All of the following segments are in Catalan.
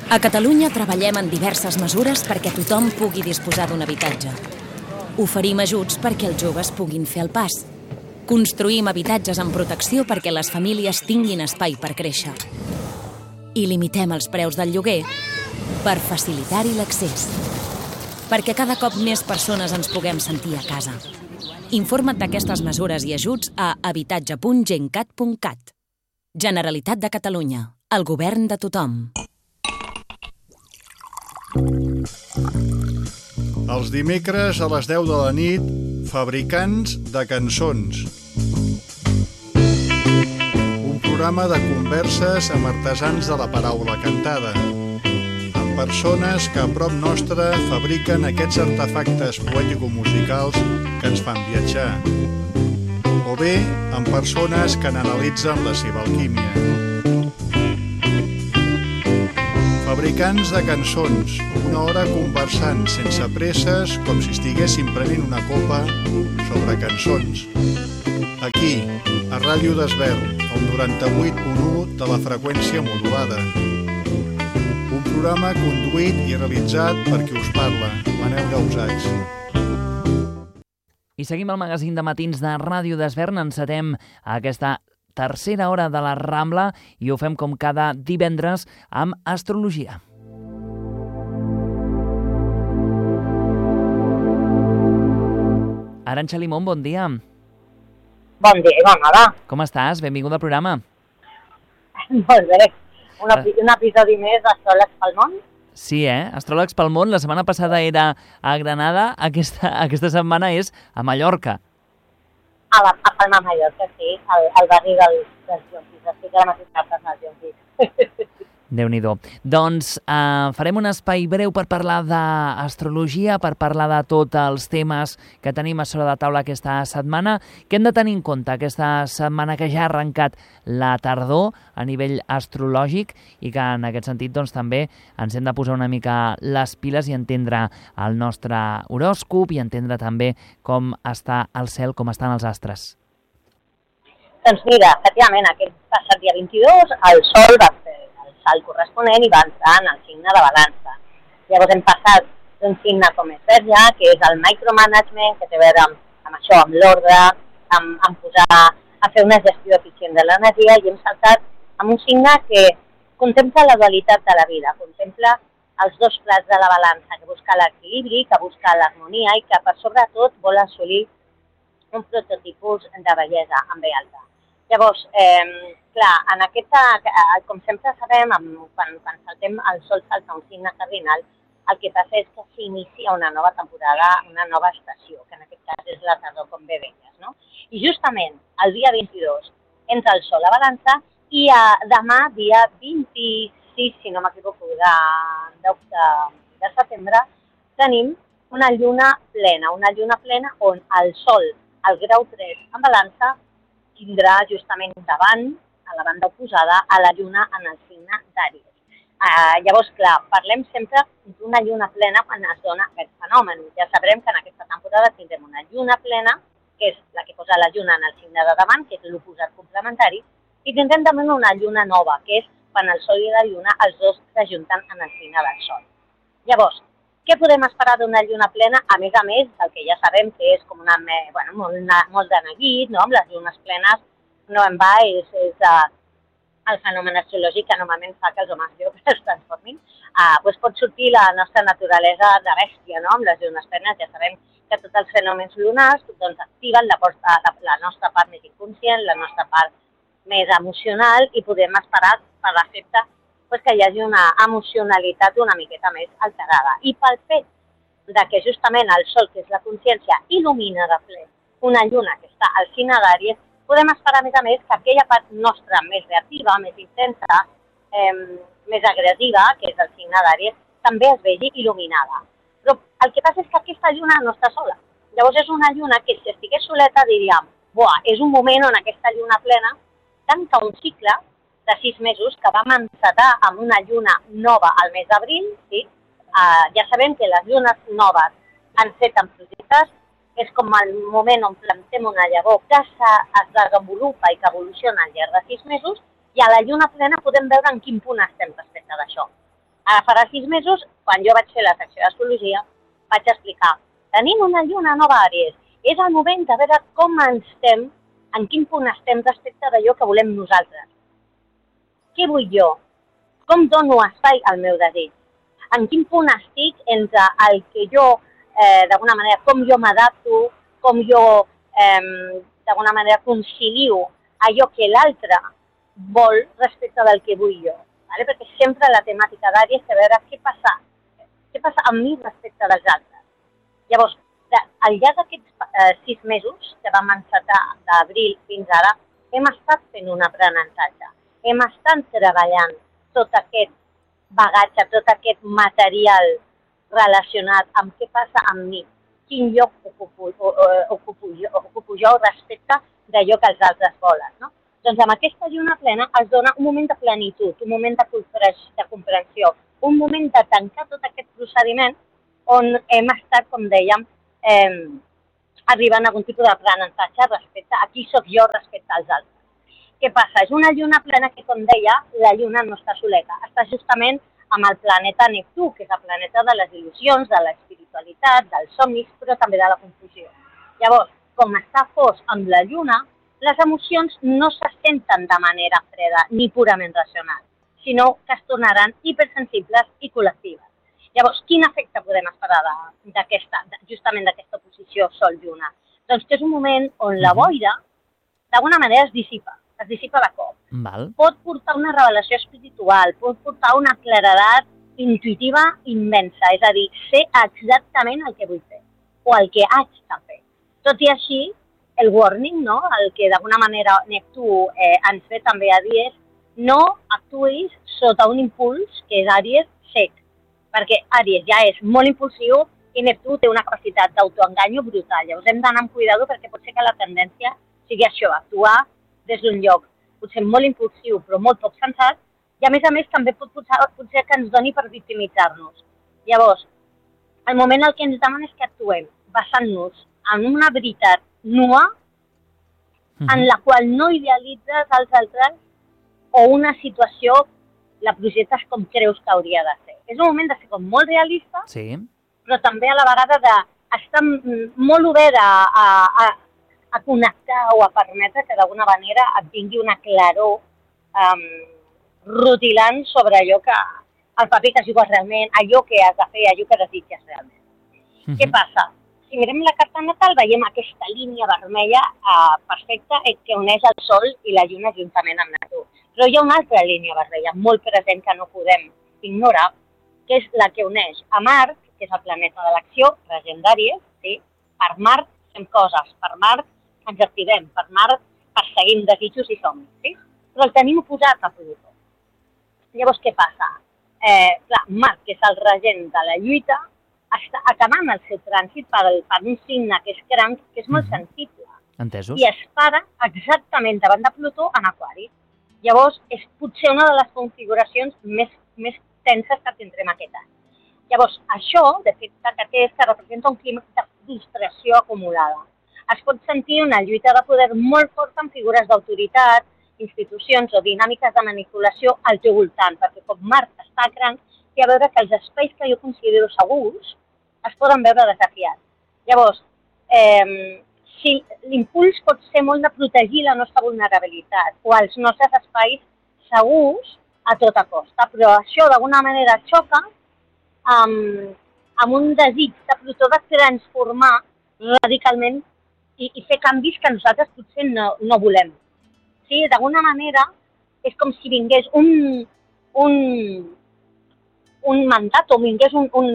A Catalunya treballem en diverses mesures perquè tothom pugui disposar d'un habitatge. Oferim ajuts perquè els joves puguin fer el pas. Construïm habitatges amb protecció perquè les famílies tinguin espai per créixer. I limitem els preus del lloguer per facilitar-hi l'accés. Perquè cada cop més persones ens puguem sentir a casa. Informa't d'aquestes mesures i ajuts a habitatge.gencat.cat. Generalitat de Catalunya. El govern de tothom. Els dimecres a les 10 de la nit, Fabricants de cançons. Un programa de converses amb artesans de la paraula cantada, amb persones que a prop nostre fabriquen aquests artefactes poètico-musicals que ens fan viatjar, o bé amb persones que n'analitzen la seva alquímia. Fabricants de cançons, una hora conversant sense presses, com si estiguéssim prenent una copa sobre cançons. Aquí, a Ràdio d'Esvern, al 98.1 de la freqüència modulada. Un programa conduït i realitzat per qui us parla, Manel Gausachs. I seguim el magazín de matins de Ràdio d'Esvern. Encetem aquesta tercera hora de la Rambla i ho fem com cada divendres amb astrologia. Arantxa Limón, bon dia. Bon dia, bona hora. Com estàs? Benvinguda al programa. Molt bé. Un episodi més d'Astròlegs pel món. Sí, Astròlegs pel món. La setmana passada era a Granada, aquesta setmana és a Mallorca. A Palma de Mallorca, sí, al barri dels jonquis. Estic a la ciutat dels jonquis. Déu-n'hi-do. Doncs farem un espai breu per parlar d'astrologia, per parlar de tots els temes que tenim a sobre de taula aquesta setmana. Què hem de tenir en compte aquesta setmana que ja ha arrencat la tardor a nivell astrològic i que en aquest sentit doncs, també ens hem de posar una mica les piles i entendre el nostre horòscop i entendre també com està el cel, com estan els astres? Doncs mira, efectivament, aquest passat dia 22 el Sol va fer el corresponent i va entrar en el signe de Balança. Llavors hem passat d'un signe com és Verge, que és el micromanagement, que té a veure amb això, amb l'ordre, amb posar a fer una gestió eficient de l'energia, i hem saltat amb un signe que contempla la dualitat de la vida, contempla els dos plats de la balança, que busca l'equilibri, que busca l'harmonia i que per sobretot vol assolir un prototipus de bellesa amb B alta. Llavors, clar, en aquesta, com sempre sabem, quan saltem el Sol salta un signe cardinal, el que passa és que s'inicia una nova temporada, una nova estació, que en aquest cas és la tardor, com bé deies, no? I justament el dia 22 entra el Sol a Balança i demà, dia 26, si no m'equivoco, de setembre, tenim una lluna plena on el Sol, al grau 3 en Balança, tindrà justament davant, a la banda oposada, a la lluna en el signe d'Àries. Llavors, clar, parlem sempre d'una lluna plena quan es dona aquest fenomen. Ja sabrem que en aquesta temporada tindrem una lluna plena, que és la que posa la lluna en el signe de davant, que és l'oposat complementari, i tindrem també una lluna nova, que és quan el Sol i la lluna, els dos s'ajunten en el signe del Sol. Llavors, què podem esperar d'una lluna plena? A més, el que ja sabem que és com molt de neguit, no? Amb les llunes plenes no en va, és el fenomen astrològic que normalment fa que els homes es transformin. Pot sortir la nostra naturalesa de bèstia, no? Amb les llunes plenes ja sabem que tots els fenòmens lunars doncs, activen la nostra part més inconscient, la nostra part més emocional, i podem esperar per l'efecte que hi hagi una emocionalitat una miqueta més alterada. I pel fet que justament el Sol, que és la consciència, il·lumina de ple una lluna que està al signe d'Àries, podem esperar, a més, que aquella part nostra més reactiva, més intensa, més agressiva, que és el signe d'Àries, també es vegi il·luminada. Però el que passa és que aquesta lluna no està sola. Llavors és una lluna que, si estigués soleta, diríem, és un moment on aquesta lluna plena tanca un cicle de 6 mesos que vam encetar amb una lluna nova al mes d'abril, sí? Ja sabem que les llunes noves enceten projectes, és com el moment on plantem una llavor que es desenvolupa i que evoluciona al llarg de 6 mesos, i a la lluna plena podem veure en quin punt estem respecte d'això. Ara farà 6 mesos, quan jo vaig fer la secció d'astrologia, vaig explicar, tenim una lluna nova a Àries, és el moment de veure com estem, en quin punt estem respecte d'allò que volem nosaltres. Què vull jo? Com dono espai al meu desig? En quin punt estic entre el que jo, d'alguna manera, com jo m'adapto, com jo, d'alguna manera, concilio allò que l'altre vol respecte del que vull jo. ¿Vale? Perquè sempre la temàtica d'Àries és veure què passa amb mi respecte dels altres. Llavors, al llarg d'aquests 6 mesos que vam encetar d'abril fins ara, hem estat fent un aprenentatge. Hem estat treballant tot aquest bagatge, tot aquest material relacionat amb què passa amb mi, quin lloc ocupo jo respecte d'allò que els altres volen, no? Doncs amb aquesta lluna plena es dona un moment de plenitud, un moment de comprensió, un moment de tancar tot aquest procediment on hem estat, com dèiem, arribant a algun tipus d'aprenentatge respecte a qui sóc jo respecte als altres. Què passa? És una lluna plena que, com deia, la lluna no està soleta, està justament amb el planeta Neptú, que és el planeta de les il·lusions, de l'espiritualitat, dels somnis, però també de la confusió. Llavors, com està fos amb la lluna, les emocions no se senten de manera freda ni purament racional, sinó que es tornaran hipersensibles i col·lectives. Llavors, quin efecte podem esperar justament d'aquesta posició Sol-Lluna? Doncs que és un moment on la boira, d'alguna manera, es dissipa de cop. Val. Pot portar una revelació espiritual, pot portar una claredat intuïtiva immensa, és a dir, sé exactament el que vull fer, o el que haig de fer. Tot i així, el warning, no? El que d'alguna manera Neptú ens ve també a dir és no actuïs sota un impuls que és Àries sec, perquè Àries ja és molt impulsiu i Neptú té una capacitat d'autoenganyo brutal. Llavors hem d'anar amb cuidado perquè pot ser que la tendència sigui això, actuar des d'un lloc potser molt impulsiu però molt poc sensat i a més també potser que ens doni per victimitzar-nos. Llavors, el moment el que ens demana és que actuem basant-nos en una veritat nua en la qual no idealitzes els altres o una situació la projectes com creus que hauria de ser. És un moment de ser com molt realista, sí, però també a la vegada d'estar molt obert a connectar o a permetre que d'alguna manera et vingui una claror rutilant sobre allò que el paper que jugues realment, allò que has de fer, allò que desitges realment. Què passa? Si mirem la carta natal veiem aquesta línia vermella perfecta que uneix el Sol i la Lluna juntament amb Neptú. Però hi ha una altra línia vermella molt present que no podem ignorar, que és la que uneix a Mart, que és el planeta de l'acció, regent d'Àries, sí? Per Mart fem coses, per Mart ens activem, per Mart perseguim desitjos i somnis, sí? Però el tenim oposat a Plutó. Llavors, què passa? Clar, Mart, que és el regent de la lluita, està acabant el seu trànsit per un signe que és Cranc, que és molt sensible. Entesos. I es para exactament davant de Plutó en Aquari. Llavors, és potser una de les configuracions més tenses que tindrem aquest any. Llavors, això, d'efecte que té, és que representa un clima de frustració acumulada. Es pot sentir una lluita de poder molt forta en figures d'autoritat, institucions o dinàmiques de manipulació al teu voltant, perquè com Mart està a Cranc, té a veure que els espais que jo considero segurs es poden veure desafiats. Llavors, si l'impuls pot ser molt de protegir la nostra vulnerabilitat o els nostres espais segurs a tota costa, però això d'alguna manera xoca amb un desig de Plutó de transformar radicalment i fer canvis que nosaltres potser no volem. Sí, d'alguna manera és com si vingués un mandat o vingués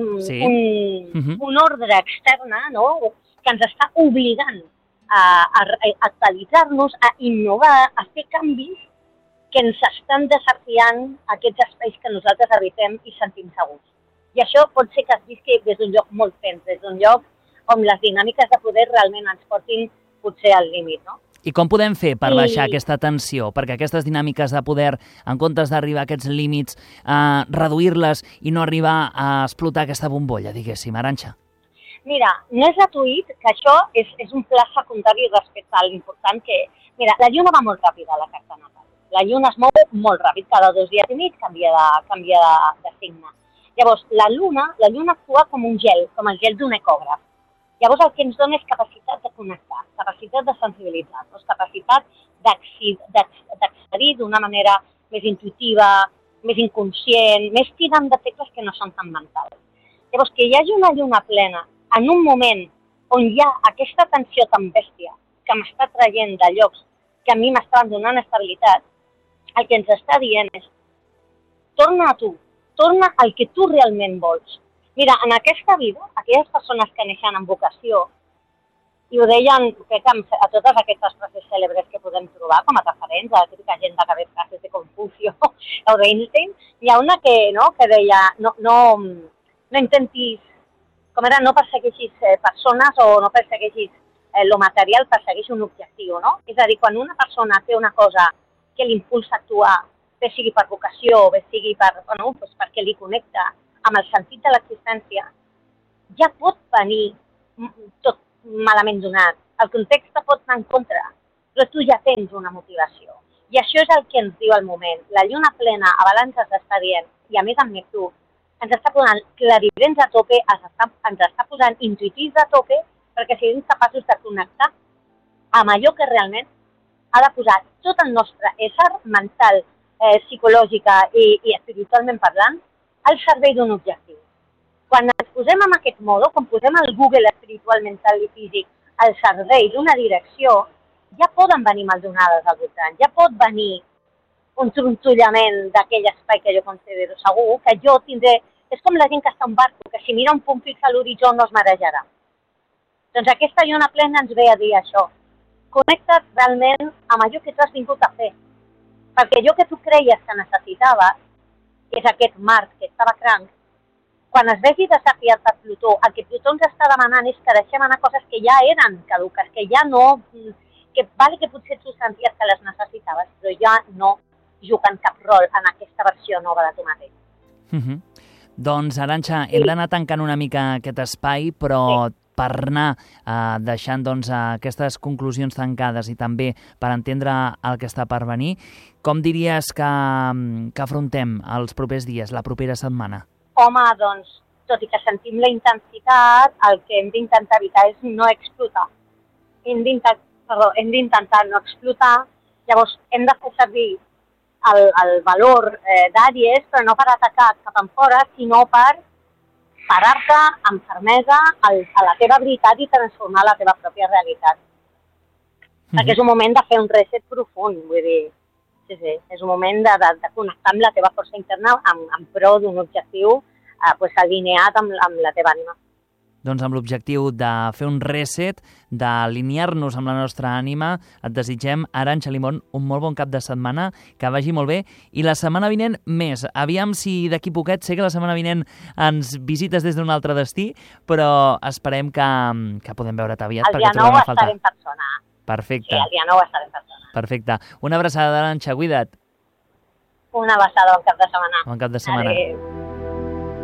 un ordre externa, no? Que ens està obligant a actualitzar-nos, a innovar, a fer canvis que ens estan desafiant aquests espais que nosaltres habitem i sentim segurs. I això pot ser que es visqui des d'un lloc molt tens, des d'un lloc on les dinàmiques de poder realment ens portin potser al límit, no? I com podem fer per baixar aquesta tensió? Perquè aquestes dinàmiques de poder, en comptes d'arribar a aquests límits, reduir-les i no arribar a explotar aquesta bombolla, diguéssim, Arantxa? Mira, no és gratuït, que això és un pla secundari respecte a l'important que... Mira, la lluna va molt ràpida a la carta natal. La lluna es mou molt ràpid, cada 2 dies i mig canvia de signe. Llavors, la lluna actua com un gel, com el gel d'un ecògraf. Llavors, el que ens dona és capacitat de connectar, capacitat de sensibilitzar-nos, capacitat d'accedir d'una manera més intuïtiva, més inconscient, més tirant de tecles que no són tan mentals. Llavors, que hi hagi una lluna plena en un moment on hi ha aquesta tensió tan bèstia que m'està traient de llocs que a mi m'estan donant estabilitat, el que ens està dient és torna a tu, torna al que tu realment vols. Mira, en aquesta vida, aquelles persones que neixen amb vocació, i ho deien, crec que a totes aquestes frases cèlebres que podem trobar com a referents, a la típica gent de que frases de Confucio o d'Einstein, hi ha una que deia no intentis, com era, no persegueixis persones o no persegueixis lo material, persegueix un objectiu, no? És a dir, quan una persona té una cosa que l'impulsa a actuar, bé sigui per vocació, bé sigui perquè li connecta amb el sentit de l'existència, ja pot venir tot malament donat. El context pot anar en contra, però tu ja tens una motivació. I això és el que ens diu el moment. La lluna plena a balances està dient, i a més amb Neptú, ens està posant clarividents a tope, ens està posant intuitius a tope, perquè siguem capaços de connectar amb allò que realment ha de posar tot el nostre ésser mental, psicològica i espiritualment parlant al servei d'un objectiu. Quan ens posem en aquest mode, quan posem el Google espiritual, mental i físic al servei d'una direcció, ja poden venir maldonades al voltant, ja pot venir un trontollament d'aquell espai que jo considero segur, que jo tindré... És com la gent que està en barco, que si mira un punt fix a l'horitzó no es marejarà. Doncs aquesta lluna plena ens ve a dir això. Connecta't realment amb allò que tu has vingut a fer. Perquè allò que tu creies que necessitaves, que és aquest Mart que estava cranc, quan es vegi desafiat per Plutó, el que Plutó ens està demanant és que deixem anar coses que ja eren caduques, que ja no... que potser tu senties que les necessitaves, però ja no juguen cap rol en aquesta versió nova de tu mateix. Doncs, Arantxa, hem d'anar tancant una mica aquest espai, però per anar deixant aquestes conclusions tancades i també per entendre el que està per venir, com diries que afrontem els propers dies, la propera setmana? Home, doncs, tot i que sentim la intensitat, el que hem d'intentar evitar és no explotar. Hem d'intentar no explotar, llavors hem de fer servir el valor d'Àries, però no per atacar cap en fora, sinó per parar-te amb fermesa a la teva veritat i transformar la teva pròpia realitat. Perquè és un moment de fer un reset profund, vull dir, sí, és un moment de connectar amb la teva força interna en pro d'un objectiu alineat amb la teva ànima. Doncs amb l'objectiu de fer un reset, d'alinear-nos amb la nostra ànima, et desitgem, Arantxa Limón, un molt bon cap de setmana, que vagi molt bé, i la setmana vinent més. Aviam si d'aquí poquet, sé que la setmana vinent ens visites des d'un altre destí, però esperem que podem veure't aviat, perquè trobem a faltar. El dia 9 estaré en persona. Perfecte. Sí, el dia 9 estaré en persona. Perfecte. Una abraçada, Arantxa, cuida't. Una abraçada, bon cap de setmana. Bon cap de setmana. Adéu.